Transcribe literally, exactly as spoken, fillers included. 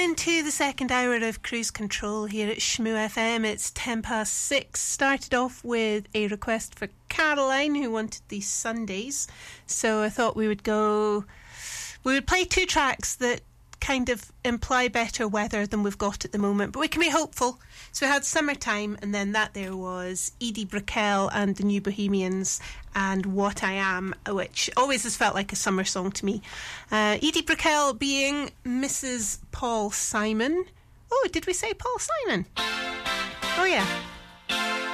into the second hour of Cruise Control here at Shmoo F M. It's ten past six. Started off with a request for Caroline, who wanted these Sundays. So I thought we would go... We would play two tracks that kind of imply better weather than we've got at the moment, but we can be hopeful. So we had Summertime, and then that there was Edie Brickell and the New Bohemians and What I Am, which always has felt like a summer song to me. Uh, Edie Brickell being Missus Paul Simon. Oh, did we say Paul Simon? Oh yeah.